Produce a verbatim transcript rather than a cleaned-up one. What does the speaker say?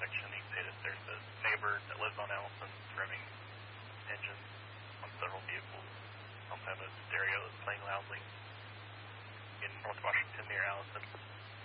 section, you can see that there's a neighbor that lives on Allison revving engines on several vehicles. Also have a stereo that's playing loudly in North Washington near Allison.